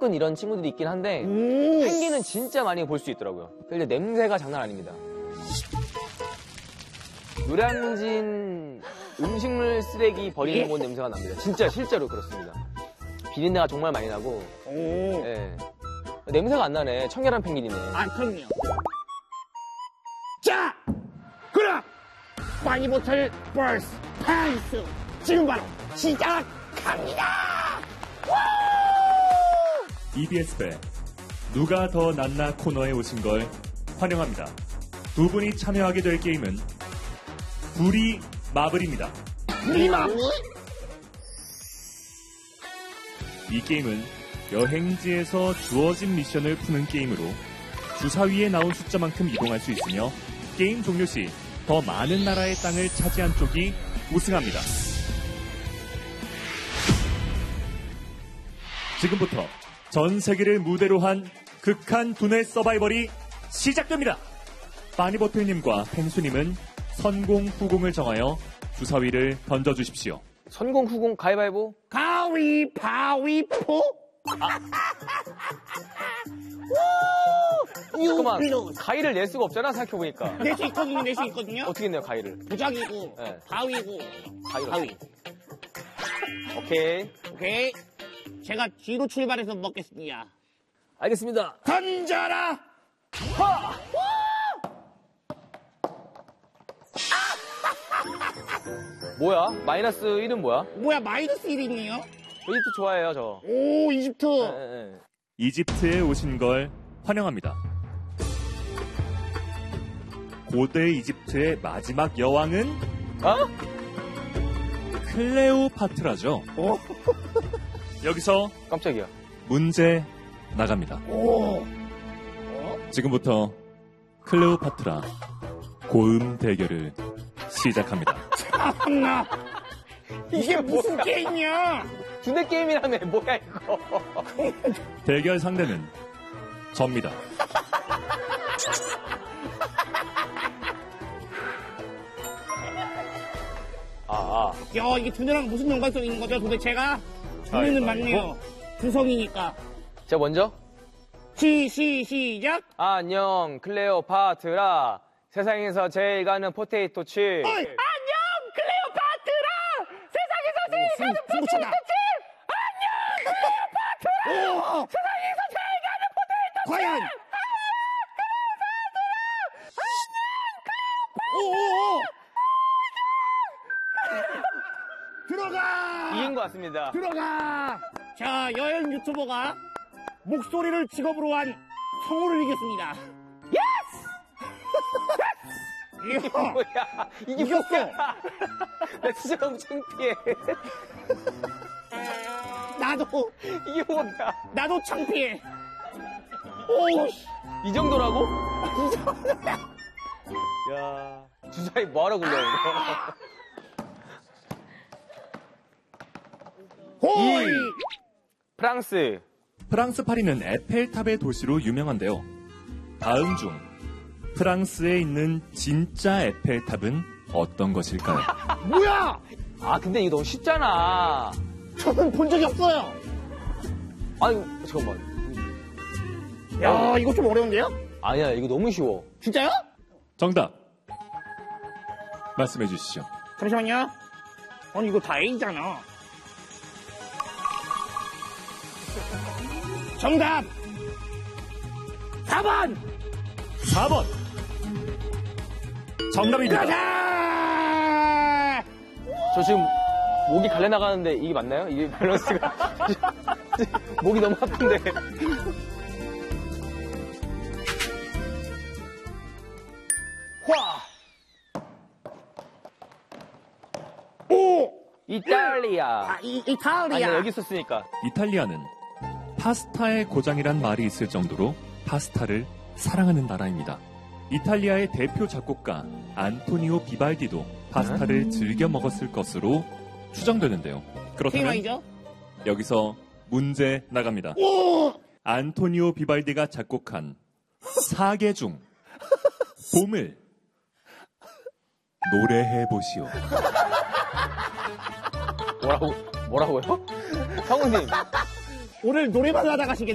가끔은 이런 친구들이 있긴 한데 펭귄은 진짜 많이 볼 수 있더라고요. 근데 냄새가 장난 아닙니다. 노량진 음식물 쓰레기 버리는 곳 냄새가 납니다. 진짜 실제로 그렇습니다. 비린내가 정말 많이 나고. 예. 냄새가 안 나네. 청결한 펭귄이네. 아, 그럼요. 자, 그럼 빠니보틀 버스 펜스 지금 바로 시작합니다. EBS 배 누가 더 낫나 코너에 오신 걸 환영합니다. 두 분이 참여하게 될 게임은 불이 마블입니다. 불이 마블? 이 게임은 여행지에서 주어진 미션을 푸는 게임으로 주사위에 나온 숫자만큼 이동할 수 있으며 게임 종료 시 더 많은 나라의 땅을 차지한 쪽이 우승합니다. 지금부터 전 세계를 무대로 한 극한 두뇌 서바이벌이 시작됩니다. 빠니보틀님과 펭수님은 선공, 후공을 정하여 주사위를 던져주십시오. 선공, 후공, 가위바위보? 가위바위보? 잠깐만, 가위를 낼 수가 없잖아, 생각해보니까. 낼 수 있거든요. 어떻게 내요, 가위를? 부작이고, 네. 가위고, 가위. 오케이. 제가 뒤로 출발해서 먹겠습니다. 알겠습니다. 던져라! 뭐야? 마이너스 1은 뭐야? 뭐야, 마이너스 1이네요? 이집트 좋아해요, 저. 오, 이집트. 네. 이집트에 오신 걸 환영합니다. 고대 이집트의 마지막 여왕은 클레오파트라죠. 여기서 깜짝이야. 문제 나갑니다. 지금부터 클레오파트라 고음 대결을 시작합니다. 참나. 이게 무슨 게임이야? 두뇌 게임이라며, 뭐야, 이거. 대결 상대는 접니다. 야, 이게 두뇌랑 무슨 연관성이 있는 거죠, 도대체가? 두뇌는 맞네요. 두성이니까. 제가 먼저? 시작! 안녕, 클레오파트라. 세상에서 제일 가는 포테이토 칩. 안녕, 클레오파트라! 세상에서 제일 가는 포테이토 칩! 안녕, 클레오파트라! 세상에서 제일 가는 포테이토 칩! 과연? 안녕, 클레오파트라! 들어가! 이긴 것 같습니다. 들어가! 자, 여행 유튜버가 목소리를 직업으로 한 성우를 이겼습니다. 이게 뭐야? 이게 이겼어! 뭐야? 나 진짜 너무 창피해. 나도, 이게 뭐야? 나도 창피해. 오, 이 정도라고? 야, 주사위 뭐하러 굴려, 이거? 호이! 프랑스. 프랑스 파리는 에펠탑의 도시로 유명한데요. 다음 중 프랑스에 있는 진짜 에펠탑은 어떤 것일까요? 뭐야! 아, 근데 이거 너무 쉽잖아. 저는 본 적이 없어요. 아니, 잠깐만. 야, 이거 좀 어려운데요? 아니야, 이거 너무 쉬워. 진짜요? 정답 말씀해 주시죠. 잠시만요. 아니, 이거 다 A잖아. 정답! 4번! 4번 정답입니다. 가자! 저 지금 목이 갈려나가는데 이게 맞나요? 이게 밸런스가. 목이 너무 아픈데. 오! 이탈리아. 이탈리아. 아니, 여기 있었으니까. 이탈리아는 파스타의 고장이란 말이 있을 정도로 파스타를 사랑하는 나라입니다. 이탈리아의 대표 작곡가 안토니오 비발디도 파스타를 즐겨 먹었을 것으로 추정되는데요. 그렇다면 TMI죠? 여기서 문제 나갑니다. 오! 안토니오 비발디가 작곡한 사계 중 봄을 노래해보시오. 뭐라고요? 성우님. 오늘 노래만 하다 가시겠네.